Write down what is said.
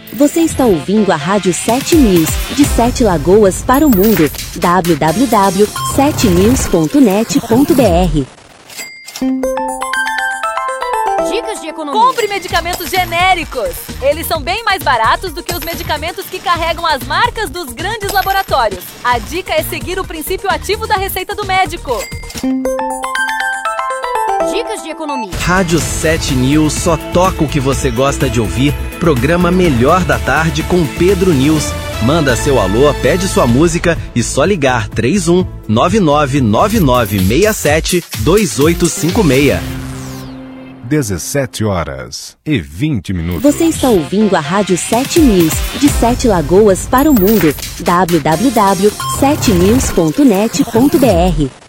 Você está ouvindo a Rádio 7 News, de 7 Lagoas para o mundo. www.7news.net.br. Dicas de economia. Compre medicamentos genéricos. Eles são bem mais baratos do que os medicamentos que carregam as marcas dos grandes laboratórios. A dica é seguir o princípio ativo da receita do médico. Dicas de economia. Rádio 7 News só toca o que você gosta de ouvir. Programa Melhor da Tarde com Pedro News. Manda seu alô, pede sua música e só ligar 31 999967 2856. 17h20. Você está ouvindo a Rádio 7 News, de 7 Lagoas para o mundo. www.7news.net.br.